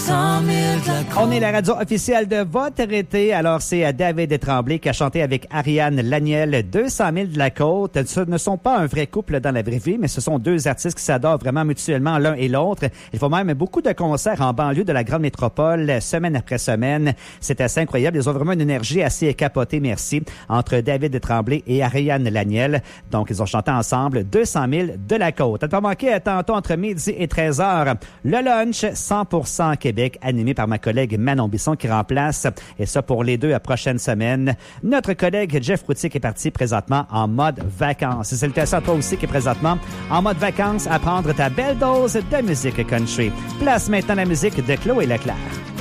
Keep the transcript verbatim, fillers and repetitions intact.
cent mille de la côte. On est la radio officielle de votre été. Alors, c'est David Tremblay qui a chanté avec Ariane Laniel deux cent mille de la côte. Ce ne sont pas un vrai couple dans la vraie vie, mais ce sont deux artistes qui s'adorent vraiment mutuellement l'un et l'autre. Ils font même beaucoup de concerts en banlieue de la grande métropole, semaine après semaine. C'est assez incroyable. Ils ont vraiment une énergie assez capotée, merci, entre David Tremblay et Ariane Laniel. Donc, ils ont chanté ensemble deux cent mille de la côte. À ne pas manquer, tantôt entre midi et treize heures, le lunch cent pour cent Québec, animé par ma collègue Manon Bisson qui remplace, et ça pour les deux prochaines semaines. Notre collègue Jeff Routier qui est parti présentement en mode vacances. Salutations à toi aussi qui est présentement en mode vacances à prendre ta belle dose de musique country. Place maintenant la musique de Chloé Leclerc.